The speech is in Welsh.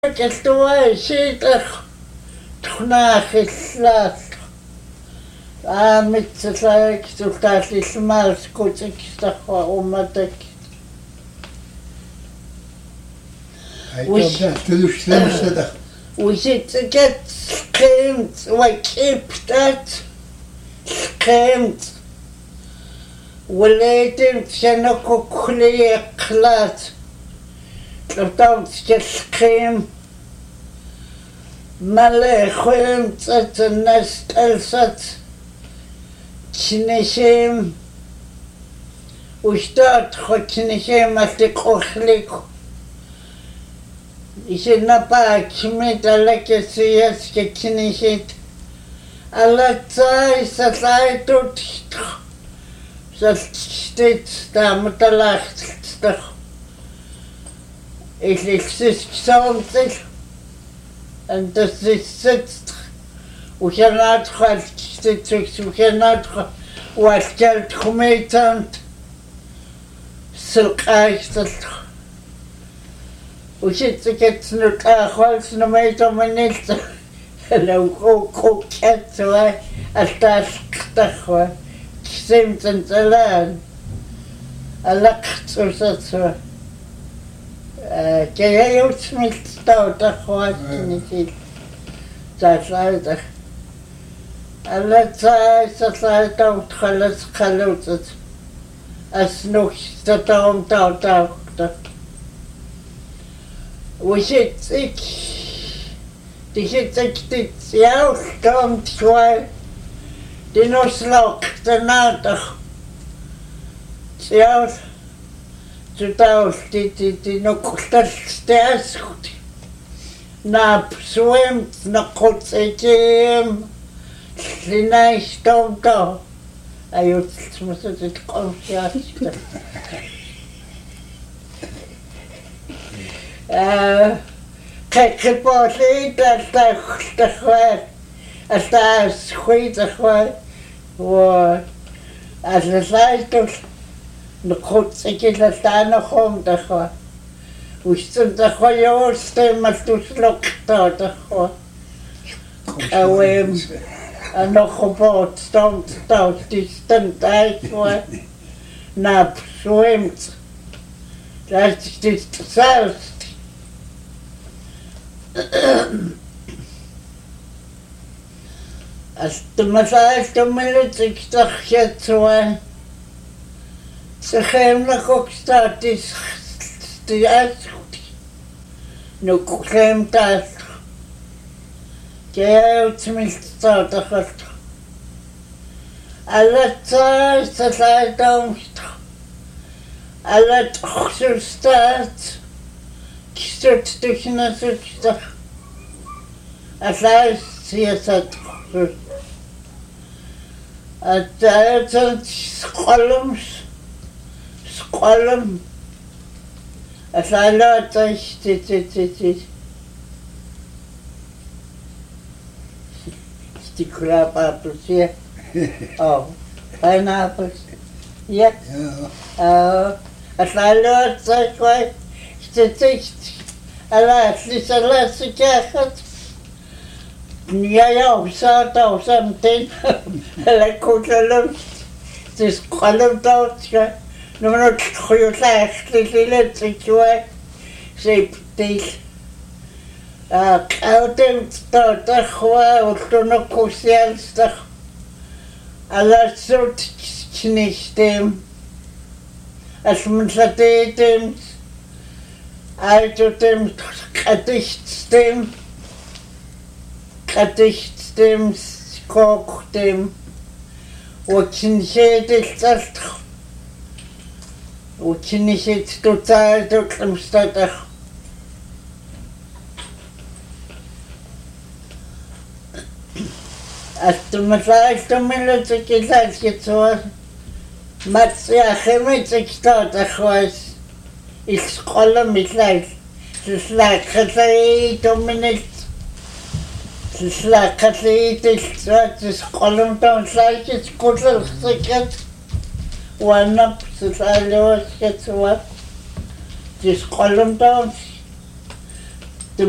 Kaltua siitaq tunaaqillaa mitsallaak sultaallillumaas kutikistarwa ummatak usitsakat skremt wakiptat skremt waleetim tjanakukliiqqlaat Lortautsket skreem Male khwemtsat nastalsat Chineshem Ustat khochinechem atikokhlik Isenapa kimet alakesiyas ke chineshet Alatsai satlaitut Sastet damatalacht Ich existe and das ist sitzt und ich habe was Geld gemacht und silkeichtet und jetzt geht's nur Holz noch mehr nicht لو كوكت التاسك كسمت الآن ألقت وسطوا كي يوسمي ستوتا خواتني في تاسايدا ألا تاسايدا وتخلص خلوتت أسنوك ستوم تاو وشيتك تشيتك تتسياو ستوم تشوي دينوسلوك تناتخ تسياو Tutaus die noch das gut. Na swim na kotsejem. Vielleicht da. Ayo muss das konfiat. Kekepoli das war. Das war. Wo also sei Nukhutsiki latana khom dakho. Ustum dakho yoste matuslok dakho. Awem anokhobot stomp distant aikwa. Nap swimt. Das ist selbst. Als du mal sagst, du mir ich doch jetzt so Sechem na kokstatis stias no kuchem tas Keu tsmilta takhat Alla tsai domst Alla tkhsustat Kistut tukhna sutsta Alla siyasat khsus At skolums Column. As I learned, the crab apples here. Oh, pineapples. Yeah. As I learned, that's why alas, this alas, jacket. Yeah, so something. I could this column out. No me lo lille tykue siptil. Kautem tota hua ultuno kusialsta. Alla sut knistem. As man satetem. Altotem Kadichtstem koktem. Учиншедэлцэлт учинишэт тутаалдук амстатах аттумасаалтуммилутикилаалкитсуа матсиахэмитиктаатахуас исқоламиллаал силлааққалаи тумминил силлааққалиитиллуат исқолумтауллаакит куллерсикат уаннап силлаалуаскатсуа исқолумтаул